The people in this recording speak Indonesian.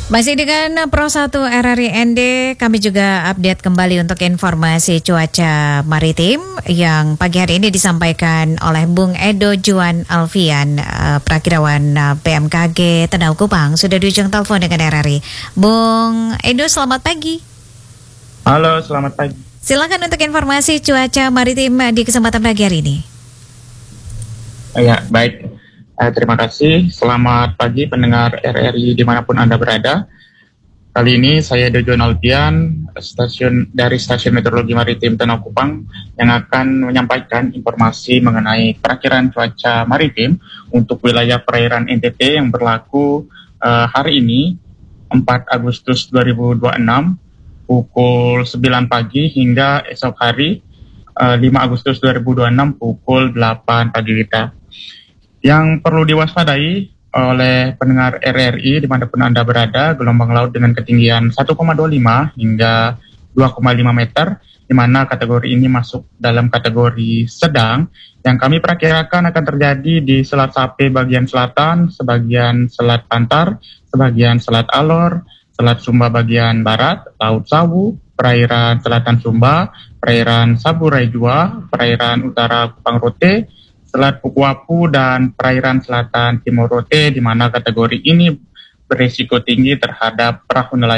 Masih dengan Pro 1 RRI ND, kami juga update kembali untuk informasi cuaca maritim yang pagi hari ini disampaikan oleh Bung Edo Juan Alfian, Prakirawan BMKG Tendau Kupang, sudah di ujung telepon dengan RRI. Bung Edo, selamat pagi. Halo, selamat pagi. Silakan untuk informasi cuaca maritim di kesempatan pagi hari ini. Ya, baik. Terima kasih. Selamat pagi pendengar RRI dimanapun Anda berada. Kali ini saya Dojon Alfian, dari Stasiun Meteorologi Maritim Tendau Kupang, yang akan menyampaikan informasi mengenai perakiraan cuaca maritim untuk wilayah perairan NTT yang berlaku hari ini, 4 Agustus 2026, pukul 9 pagi hingga esok hari, 5 Agustus 2026, pukul 8 pagi kita. Yang perlu diwaspadai oleh pendengar RRI dimanapun Anda berada, gelombang laut dengan ketinggian 1,25 hingga 2,5 meter, di mana kategori ini masuk dalam kategori sedang, yang kami perkirakan akan terjadi di Selat Sape bagian selatan, sebagian Selat Pantar, sebagian Selat Alor, Selat Sumba bagian barat, Laut Sawu, perairan Selatan Sumba, perairan Saburai Jua, perairan utara Kupang Rote, Selat Pukuapu, dan perairan selatan Timur Rote, di mana kategori ini berisiko tinggi terhadap perahu nelayan